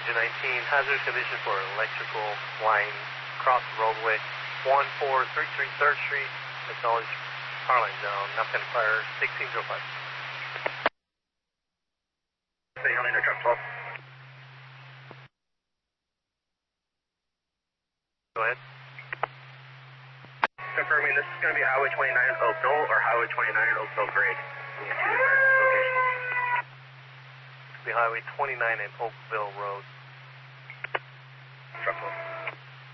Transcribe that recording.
Engine 19, hazardous condition for electrical line across the roadway, 1433 3rd Street, acknowledge power line down, Napkin Fire 1605. Say, Helena, truck 12. Go ahead. Confirming this is going to be Highway 29 Oakville or Highway 29 Oakville Grade. We have two different locations. It's be Highway 29 and Oakville Road.